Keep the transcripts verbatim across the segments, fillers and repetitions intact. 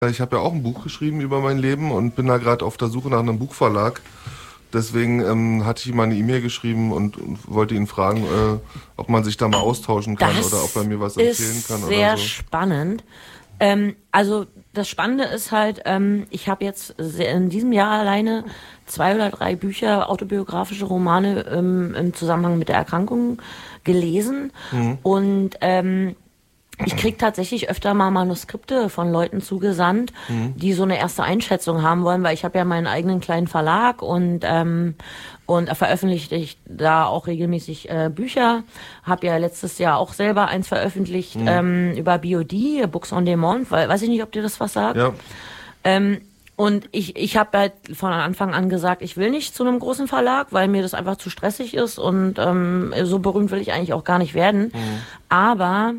Ich habe ja auch ein Buch geschrieben über mein Leben und bin da gerade auf der Suche nach einem Buchverlag. Deswegen ähm, hatte ich ihm mal eine E-Mail geschrieben und, und wollte ihn fragen, äh, ob man sich da mal austauschen kann das oder ob er mir was erzählen kann. Das ist sehr oder so. spannend. Ähm, also das Spannende ist halt, ähm, ich habe jetzt in diesem Jahr alleine zwei oder drei Bücher, autobiografische Romane ähm, im Zusammenhang mit der Erkrankung gelesen. Mhm. Und ähm, ich kriege tatsächlich öfter mal Manuskripte von Leuten zugesandt, mhm. die so eine erste Einschätzung haben wollen, weil ich habe ja meinen eigenen kleinen Verlag und ähm, und veröffentliche ich da auch regelmäßig äh, Bücher. Habe ja letztes Jahr auch selber eins veröffentlicht mhm. ähm, über B O D, Books on Demand, weil weiß ich nicht, ob dir das was sagt. Ja. Ähm, Und ich, ich habe halt von Anfang an gesagt, ich will nicht zu einem großen Verlag, weil mir das einfach zu stressig ist und ähm, so berühmt will ich eigentlich auch gar nicht werden. Mhm. Aber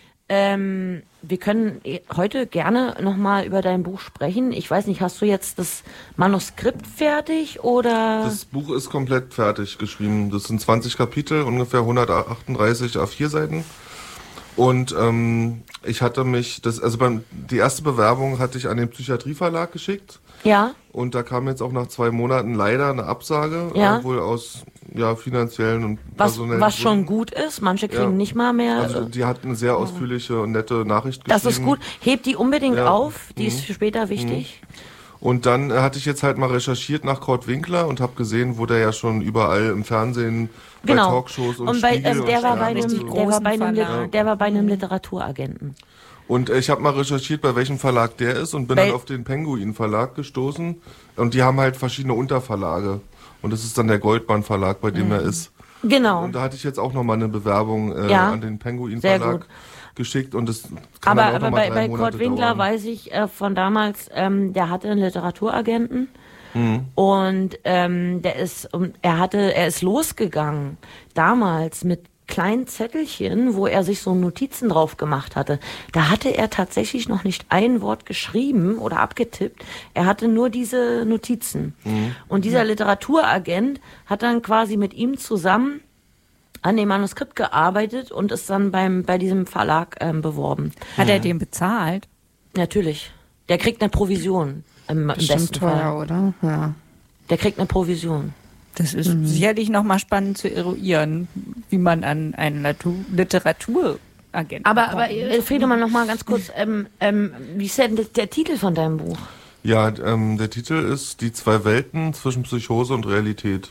ähm, wir können heute gerne nochmal über dein Buch sprechen. Ich weiß nicht, hast du jetzt das Manuskript fertig oder? Das Buch ist komplett fertig geschrieben. Das sind zwanzig Kapitel, ungefähr hundertachtunddreißig A vier Seiten. Und ähm, ich hatte mich, das, also beim, die erste Bewerbung hatte ich an den Psychiatrieverlag geschickt. Ja. Und da kam jetzt auch nach zwei Monaten leider eine Absage, ja. äh, wohl aus ja, finanziellen und was, personellen Was Gründen. schon gut ist, manche kriegen ja. nicht mal mehr. Also die hat eine sehr ausführliche und nette Nachricht geschrieben. Das ist gut, hebt die unbedingt ja. auf, die mhm. ist für später wichtig. Mhm. Und dann äh, hatte ich jetzt halt mal recherchiert nach Kurt Winkler und habe gesehen, wo der ja schon überall im Fernsehen, genau. bei Talkshows und, und bei, Spiegel also der, und war bei einem, so. der, war bei einem, ja. der war bei einem Literaturagenten. Und äh, ich habe mal recherchiert, bei welchem Verlag der ist und bin bei dann auf den Penguin Verlag gestoßen. Und die haben halt verschiedene Unterverlage. Und das ist dann der Goldmann Verlag, bei dem mhm. er ist. Genau. Und da hatte ich jetzt auch nochmal eine Bewerbung äh, ja. an den Penguin Verlag geschickt. Und das kann aber dann auch aber noch mal bei, drei bei Monate Kurt Winkler dauern. weiß ich äh, von damals, ähm, der hatte einen Literaturagenten. Mhm. Und ähm, der ist, er hatte, er ist losgegangen damals mit kleinen Zettelchen, wo er sich so Notizen drauf gemacht hatte. Da hatte er tatsächlich noch nicht ein Wort geschrieben oder abgetippt. Er hatte nur diese Notizen. Mhm. Und dieser Literaturagent hat dann quasi mit ihm zusammen an dem Manuskript gearbeitet und ist dann beim bei diesem Verlag ähm, beworben. Hat er den bezahlt? Natürlich. Der kriegt eine Provision. Im, im besten teuer, Fall. oder? Ja. Der kriegt eine Provision. Das ist mhm. sicherlich nochmal spannend zu eruieren, wie man an einen Literaturagenten Aber, aber äh, Friedemann, noch mal ganz kurz, ähm, ähm, wie ist denn der Titel von deinem Buch? Ja, ähm, der Titel ist Die zwei Welten zwischen Psychose und Realität.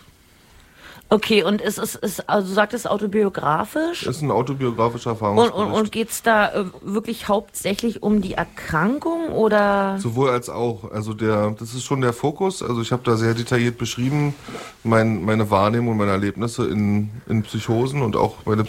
Okay, und ist es ist, also du sagtest autobiografisch? Ist ein autobiografischer Und, Erfahrungsbericht. und, und geht's da äh, wirklich hauptsächlich um die Erkrankung oder? Sowohl als auch. Also der, das ist schon der Fokus. Also ich habe da sehr detailliert beschrieben, mein, meine Wahrnehmung und meine Erlebnisse in, in Psychosen und auch meine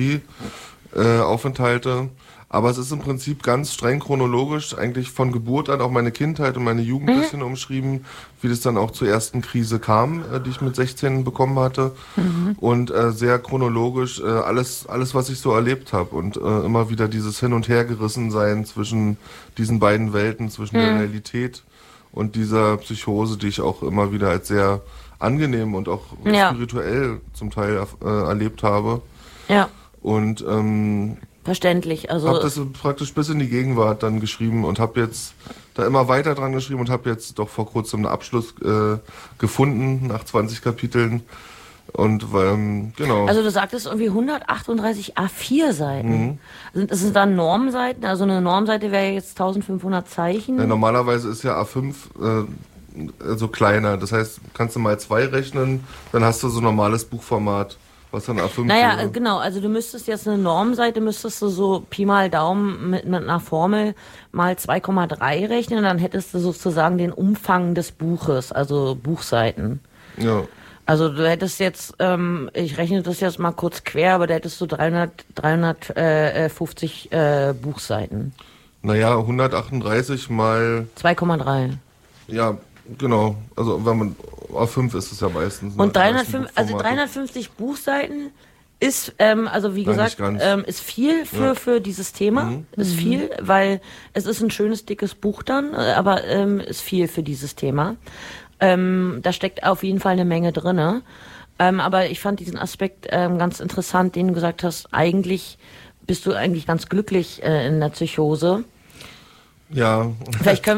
Psychiatrie-Aufenthalte. Äh, Aber es ist im Prinzip ganz streng chronologisch, eigentlich von Geburt an auch meine Kindheit und meine Jugend ein mhm. bisschen umschrieben, wie das dann auch zur ersten Krise kam, äh, die ich mit sechzehn bekommen hatte. Mhm. Und äh, sehr chronologisch äh, alles, alles, was ich so erlebt habe. Und äh, immer wieder dieses Hin- und Hergerissensein zwischen diesen beiden Welten, zwischen mhm. der Realität und dieser Psychose, die ich auch immer wieder als sehr angenehm und auch ja. spirituell zum Teil äh, erlebt habe. Ja. Und ähm, verständlich. Also habe das praktisch bis in die Gegenwart dann geschrieben und habe jetzt da immer weiter dran geschrieben und habe jetzt doch vor kurzem einen Abschluss äh, gefunden nach zwanzig Kapiteln. Und ähm, genau. Also du sagtest irgendwie hundertachtunddreißig A vier Seiten. Mhm. Sind das sind dann Normseiten? Also eine Normseite wäre jetzt eintausendfünfhundert Zeichen. Ja, normalerweise ist ja A fünf äh, also kleiner. Das heißt, kannst du mal zwei rechnen, dann hast du so ein normales Buchformat. Was dann A fünf Naja, wäre. genau, also du müsstest jetzt eine Normseite, müsstest du so Pi mal Daumen mit, mit einer Formel mal zwei Komma drei rechnen, dann hättest du sozusagen den Umfang des Buches, also Buchseiten. Ja. Also du hättest jetzt, ähm, ich rechne das jetzt mal kurz quer, aber da hättest du dreihundert, dreihundertfünfzig äh, Buchseiten. Naja, hundertachtunddreißig mal... zwei Komma drei. Ja, genau. Also wenn man... A fünf ist es ja meistens. Und dreihundertfünf, also dreihundertfünfzig Buchseiten ist, ähm, also wie gesagt, ähm, ist viel für, ja. für dieses Thema. Mhm. Ist viel, weil es ist ein schönes, dickes Buch dann, aber ähm, ist viel für dieses Thema. Ähm, da steckt auf jeden Fall eine Menge drinne. Ähm, aber ich fand diesen Aspekt ähm, ganz interessant, den du gesagt hast, eigentlich bist du eigentlich ganz glücklich äh, in der Psychose. Ja. Vielleicht können